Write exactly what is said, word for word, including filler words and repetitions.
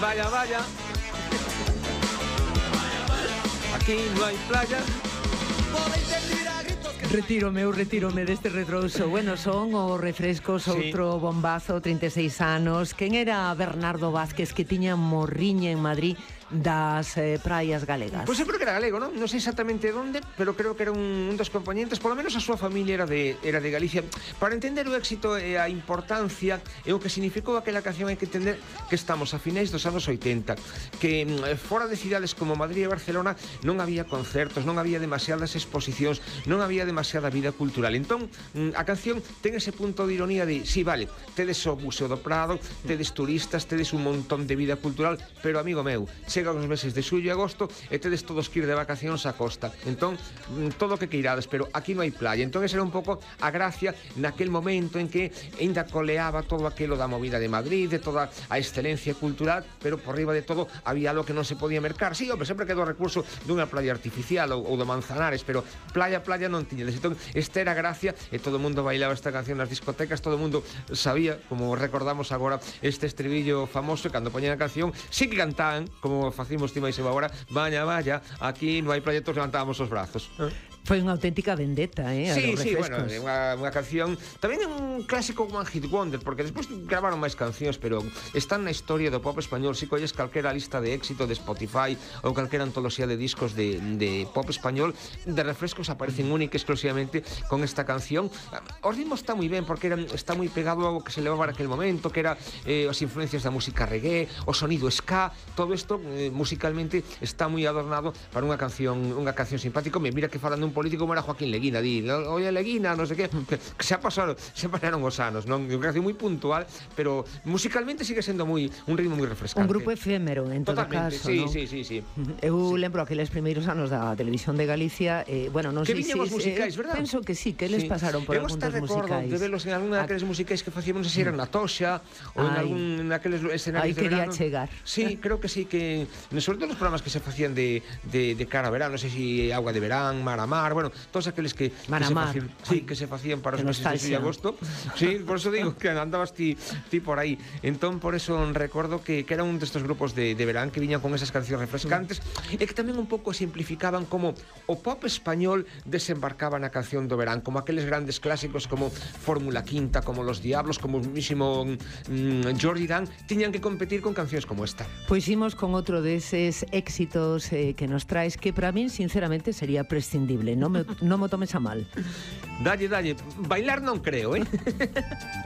vaya, vaya. Aquí no hai playa. Retírome, eu retírome deste retrouso. Bueno, son os refrescos, outro bombazo, trinta e seis anos. Quen era Bernardo Vázquez, que tiña morriña en Madrid das eh, praias galegas? Pois eu creo que era galego, non? Non sei exactamente onde, pero creo que era un, un dos componentes. Polo menos a súa familia era de, era de Galicia. Para entender o éxito e a importancia e o que significou aquela canción, hai que entender que estamos a finais dos anos oitenta, que fora de cidades como Madrid e Barcelona non había concertos, non había demasiadas exposicións, non había demasiada vida cultural. Entón, a canción ten ese punto de ironía de, sí, vale, tedes o Museo do Prado, tedes turistas, tedes un montón de vida cultural, pero, amigo meu, chega os meses de xullo e agosto e tedes todos que ir de vacacións á costa. Entón, todo o que queirades, pero aquí non hai playa. Entón, esa era un pouco a gracia naquel momento en que ainda coleaba todo aquilo da movida de Madrid, de toda a excelencia cultural, pero por riba de todo había algo que non se podía mercar. Sí, hombre, sempre quedou o recurso dunha playa artificial ou, ou do Manzanares, pero playa, playa non tiñedes. Entón, esta era a gracia e todo o mundo bailaba esta canción nas discotecas, todo o mundo sabía, como recordamos agora, este estribillo famoso, e cando poñían a canción, sí que cantaban, como facimos ti máis agora, vaya, vaya, aquí non hai playa, todos levantábamos os brazos. Foi unha auténtica vendetta, eh, a sí, dos sí, refrescos. bueno, unha, unha canción tamén é un clásico One Hit Wonder, porque despois gravaron máis cancións, pero están na historia do pop español. Si colles calquera lista de éxito de Spotify ou calquera antoloxía de discos de, de pop español, de refrescos aparecen única exclusivamente con esta canción. O ritmo está moi ben, porque era, está moi pegado ao que se levaba naquel momento, que era eh, as influencias da música reggae, o sonido ska, todo isto eh, musicalmente está moi adornado para unha canción, unha canción simpática. Me mira que falan dun político como era Joaquín Leguina, di, oye Leguina, non sei que, que se ha pasado, se pasaron os anos, non? Unha canción moi puntual, pero musicalmente sigue sendo moi un ritmo moi refrescante. Un grupo efémero, en todo Totalmente, caso, sí, non? sí, sí, sí. Eu sí. lembro aqueles primeiros anos da televisión de Galicia, eh, bueno, non que sei se... viñamos musicais, eh, verdad? Penso que sí, que eles sí. pasaron por eu algún dos musicais. de velos en algún daqueles musicais que facíamos, non sei se eran na Toxa ou en algún naqueles escenarios Aí de quería verano. chegar. Sí, creo que sí, que sobre todo os programas que se facían de, de, de cara a verano, non sei se Auga de Verán, Mar a Mar, bueno, todos aqueles que, que se facían, sí, que se facían para os meses de xullo e agosto. Sí, por eso digo que andabas ti, ti por aí. Entón, por eso recordo que, que era un destes grupos de, de verán que viñan con esas cancións refrescantes mm. e que tamén un pouco simplificaban como o pop español desembarcaba na canción do verán, como aqueles grandes clásicos como Fórmula Quinta, como Los Diablos, como o mismo mm, Jordi Dan, tiñan que competir con cancións como esta. Pois imos con outro deses éxitos eh, que nos traes, que para min sinceramente sería prescindible, non me, non me tomes a mal. Dalle, dalle, bailar non creo, eh?